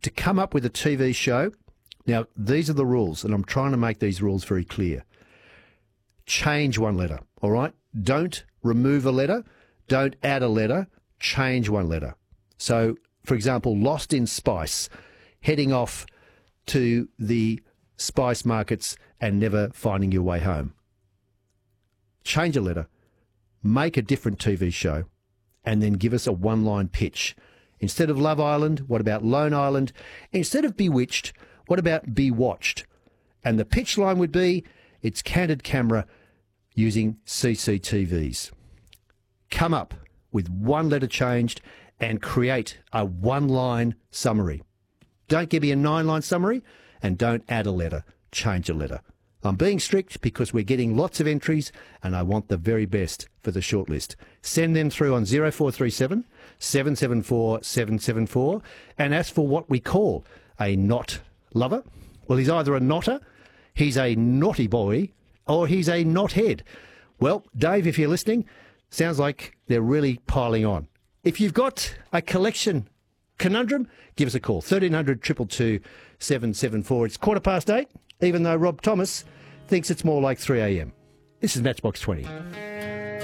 to come up with a TV show. Now, these are the rules, and I'm trying to make these rules very clear. Change one letter, all right? Don't remove a letter. Don't add a letter. Change one letter. So, for example, Lost in Spice, heading off to the spice markets and never finding your way home. Change a letter, make a different TV show, and then give us a one-line pitch. Instead of Love Island, what about Lone Island? Instead of Bewitched, what about Bewatched? And the pitch line would be, it's candid camera using CCTVs. Come up with one letter changed and create a one-line summary. Don't give me a 9-line summary and don't add a letter, change a letter. I'm being strict because we're getting lots of entries and I want the very best for the shortlist. Send them through on 0437 774 774 and ask for what we call a not lover. Well, he's either a notter, he's a naughty boy, or he's a knothead. Well, Dave, if you're listening, sounds like they're really piling on. If you've got a collection conundrum, give us a call. 1300 222 774. It's 8:15, even though Rob Thomas thinks it's more like 3 a.m. This is Matchbox 20.